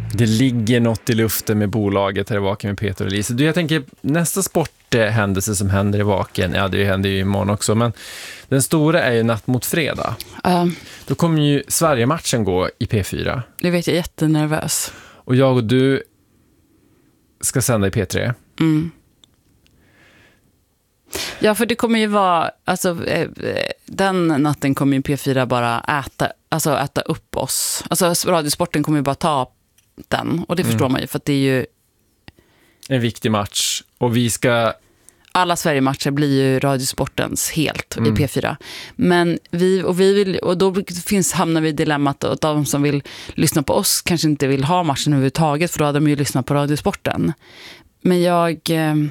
Det ligger något i luften med bolaget här i Vaken med Peter och Lisa. Jag tänker, nästa sporthändelse som händer i Vaken, ja det händer ju imorgon också, men den stora är ju natt mot fredag. Då kommer ju Sverige-matchen gå i P4. Det vet jag, jättenervös. Och jag och du ska sända i P3. Mm. Ja, för det kommer ju vara, alltså den natten kommer ju P4 bara äta upp oss. Alltså Radiosporten kommer ju bara ta den, och det förstår man ju, för att det är ju en viktig match, och vi ska... Alla Sverige-matcher blir ju Radiosportens helt i P4. Men vi vill, och då hamnar vi i dilemmat att de som vill lyssna på oss kanske inte vill ha matchen överhuvudtaget, för då hade de ju lyssnat på Radiosporten. Men jag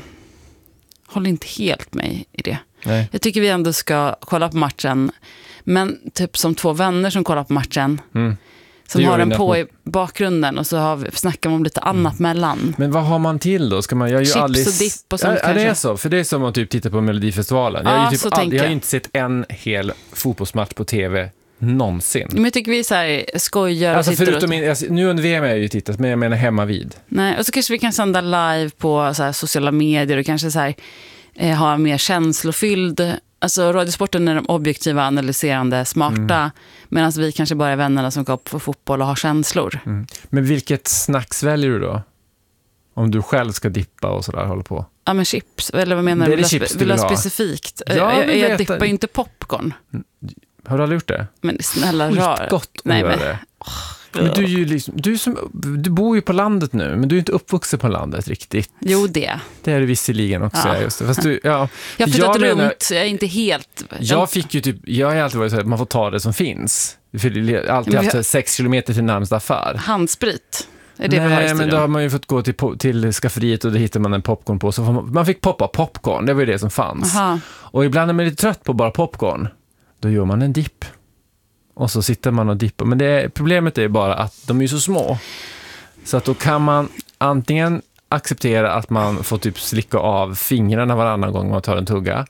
håller inte helt med i det. Nej. Jag tycker vi ändå ska kolla på matchen, men typ som två vänner som kollar på matchen. Som har den på i bakgrunden, och så snackar man om lite annat mellan. Men vad har man till då? Ska man, jag chips och dipp och sånt. Ja, det är så. För det är som att typ titta på Melodifestivalen. Jag har ju inte sett en hel fotbollsmatch på tv någonsin. Men jag tycker vi så här skojar. Alltså förutom nu under VM har jag ju tittat, men jag menar hemma vid. Nej, och så kanske vi kan sända live på så här sociala medier och kanske så här ha mer känslofylld. Alltså Radiosporten är de objektiva, analyserande, smarta, medan vi kanske bara är vännerna som går på fotboll och har känslor. Men vilket snacks väljer du då? Om du själv ska dippa och sådär, håller på. Ja, men chips, eller vad menar du? Vill ha specifikt? Ja, jag dippar ju inte popcorn. Har du aldrig gjort det? Men snälla rör. Gott. Nej, men du är ju liksom, du bor ju på landet nu, men du är inte uppvuxen på landet riktigt. Jo, det är du visserligen också. Ja. Just det. Fast jag har flyttat runt, jag är inte helt... Jag har alltid varit så att man får ta det som finns. För jag har alltid haft 6 kilometer till närmsta affär. Handsprit. Är det Nej, men då har man ju fått gå till skafferiet, och då hittar man en popcorn på. Så man fick poppa popcorn, det var ju det som fanns. Aha. Och ibland är man lite trött på bara popcorn. Då gör man en dipp. Och så sitter man och dippar. Men problemet är bara att de är så små. Så att då kan man antingen acceptera att man får typ slicka av fingrarna varannan gång man tar en tugga.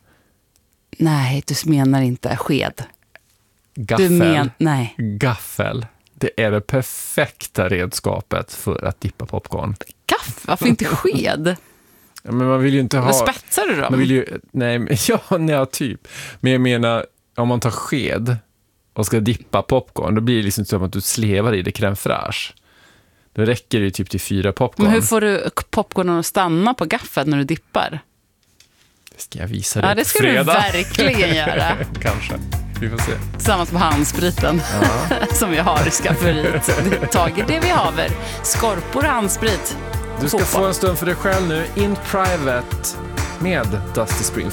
Nej, du menar inte sked. Gaffel. Nej. Gaffel. Det är det perfekta redskapet för att dippa popcorn. Gaffel? Varför inte sked? Ja, men man vill ju inte ha... Vad spetsar du då? Man vill ju... Nej, typ. Men jag menar, om man tar sked och ska dippa popcorn, då blir det liksom som att du slevar i det crème fraîche. Då räcker det typ till 4 popcorn. Men hur får du popcornen att stanna på gaffeln när du dippar? Det ska jag visa dig. Ja, det ska du verkligen göra. Kanske. Vi får se. Tillsammans med handspriten som vi har i skafferiet. Tager det vi haver. Skorpor och handsprit. Du ska få en stund för dig själv nu. In Private med Dusty Springfield.